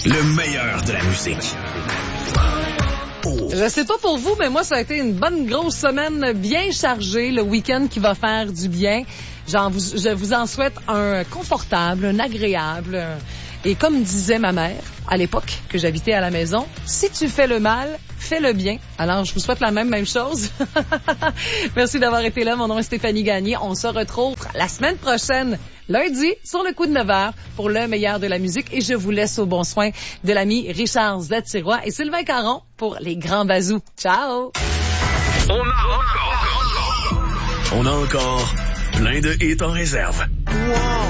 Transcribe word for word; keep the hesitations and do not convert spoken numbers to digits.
Le meilleur de la musique. Oh. Je sais pas pour vous, mais moi, ça a été une bonne grosse semaine bien chargée, le week-end qui va faire du bien. J'en vous, je vous en souhaite un confortable, un agréable. Un... Et comme disait ma mère, à l'époque que j'habitais à la maison, si tu fais le mal, fais le bien. Alors, je vous souhaite la même, même chose. Merci d'avoir été là. Mon nom est Stéphanie Gagné. On se retrouve la semaine prochaine, lundi, sur le coup de neuf heures, pour le meilleur de la musique. Et je vous laisse au bon soin de l'ami Richard Zatirois et Sylvain Caron pour les grands bazous. Ciao! On a encore, on a encore plein de hits en réserve. Wow!